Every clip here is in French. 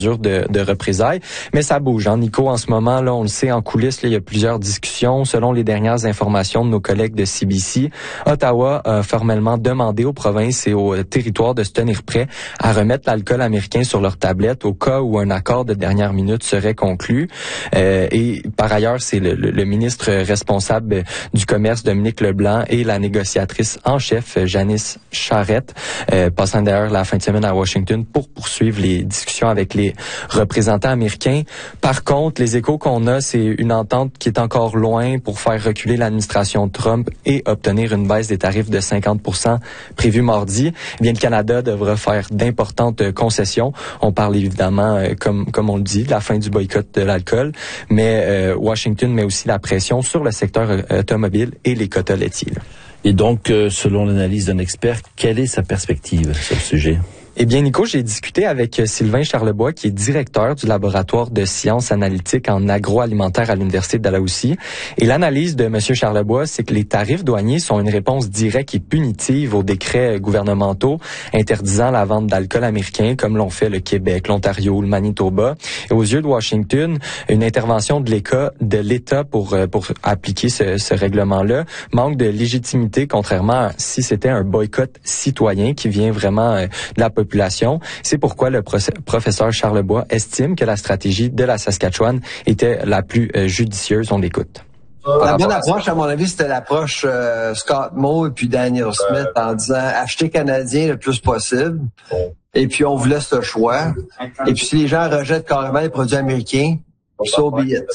de représailles. Mais ça bouge, hein, Nico, en ce moment, là, on le sait, en coulisses, là, il y a plusieurs discussions. Selon les dernières informations de nos collègues de CBC, Ottawa a formellement demandé aux provinces et aux territoires de se tenir prêts à remettre l'alcool américain sur leur tablette au cas où un accord de dernière minute serait conclu. Et par ailleurs, c'est le ministre responsable du commerce, Dominique Leblanc, et la négociatrice en chef, Janice Charette, passant d'ailleurs la fin de semaine à Washington pour poursuivre les discussions avec les représentants américains. Par contre, les échos qu'on a, c'est une entente qui est encore loin pour faire reculer l'administration Trump et obtenir une baisse des tarifs de 50% prévue mardi. Eh bien, le Canada devra faire d'importantes concessions. On parle évidemment, comme on le dit, de la fin du boycott de l'alcool, mais Washington met aussi la pression sur le secteur automobile et les quotas laitiers. Et donc, selon l'analyse d'un expert, quelle est sa perspective sur le sujet? Eh bien, Nico, j'ai discuté avec Sylvain Charlebois, qui est directeur du laboratoire de sciences analytiques en agroalimentaire à l'Université de Dalhousie. Et l'analyse de M. Charlebois, c'est que les tarifs douaniers sont une réponse directe et punitive aux décrets gouvernementaux interdisant la vente d'alcool américain, comme l'ont fait le Québec, l'Ontario, le Manitoba. Et aux yeux de Washington, une intervention de l'État pour appliquer ce règlement-là manque de légitimité, contrairement à si c'était un boycott citoyen qui vient vraiment de la population. C'est pourquoi le professeur Charlebois estime que la stratégie de la Saskatchewan était la plus judicieuse. On l'écoute. La bonne approche, à mon avis, c'était l'approche Scott Moe et puis Daniel Smith en disant acheter canadien le plus possible. Et puis on vous laisse le choix. Et puis si les gens rejettent carrément les produits américains, so be it.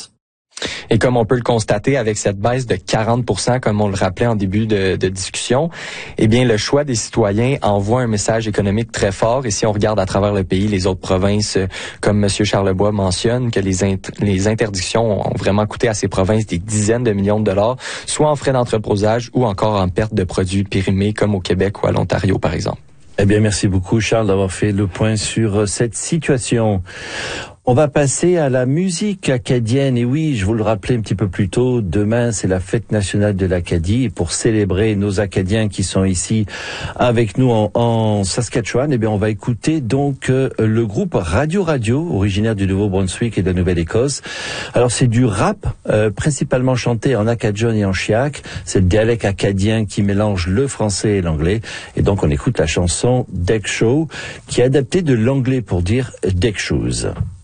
Et comme on peut le constater avec cette baisse de 40%, comme on le rappelait en début de discussion, eh bien, le choix des citoyens envoie un message économique très fort. Et si on regarde à travers le pays, les autres provinces, comme M. Charlebois mentionne, que les interdictions ont vraiment coûté à ces provinces des dizaines de millions de dollars, soit en frais d'entreposage ou encore en perte de produits périmés, comme au Québec ou à l'Ontario, par exemple. Eh bien, merci beaucoup, Charles, d'avoir fait le point sur cette situation. On va passer à la musique acadienne. Et oui, je vous le rappelais un petit peu plus tôt, demain c'est la fête nationale de l'Acadie. Et pour célébrer nos Acadiens qui sont ici avec nous en Saskatchewan, eh bien on va écouter donc le groupe Radio Radio, originaire du Nouveau-Brunswick et de la Nouvelle-Écosse. Alors c'est du rap, principalement chanté en acadjon et en chiac. C'est le dialecte acadien qui mélange le français et l'anglais. Et donc on écoute la chanson Deck Show, qui est adaptée de l'anglais pour dire Deck Shoes.